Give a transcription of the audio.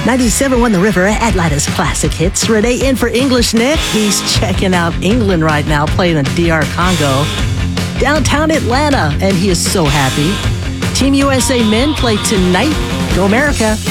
97.1 The River, Atlanta's classic hits. Renee in for English Nick. He's checking out England right now, playing in DR Congo. Downtown Atlanta, and he is so happy. Team USA men play tonight. Go America.